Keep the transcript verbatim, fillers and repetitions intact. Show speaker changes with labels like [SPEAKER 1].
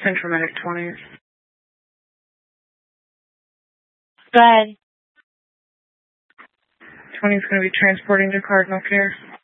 [SPEAKER 1] Central Medic twenty.
[SPEAKER 2] Go ahead.
[SPEAKER 1] twenty is going to be transporting to Cardinal Care.